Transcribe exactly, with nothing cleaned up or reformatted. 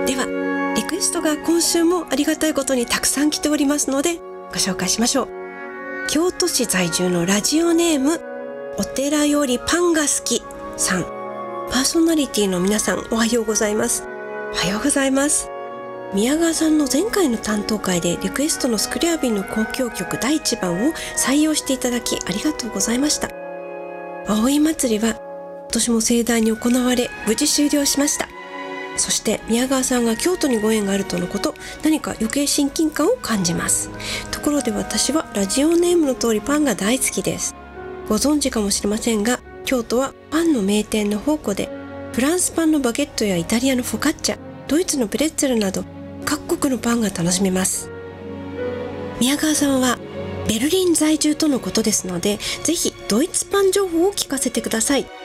ではリクエストが今週もありがたいことにたくさん来ておりますのでご紹介しましょう。京都市在住のラジオネームお寺よりパンが好きさん。パーソナリティの皆さん、おはようございます。おはようございます。宮川さんの前回の担当会でリクエストのスクリャービンの交響曲だいいちばんを採用していただきありがとうございました。葵祭りは今年も盛大に行われ無事終了しました。そして宮川さんが京都にご縁があるとのこと、何か余計親近感を感じます。ところで私はラジオネームの通りパンが大好きです。ご存知かもしれませんが、京都はパンの名店の宝庫で、フランスパンのバゲットやイタリアのフォカッチャ、ドイツのプレッツェルなど各国のパンが楽しめます。宮川さんはベルリン在住とのことですので、ぜひドイツパン情報を聞かせてください。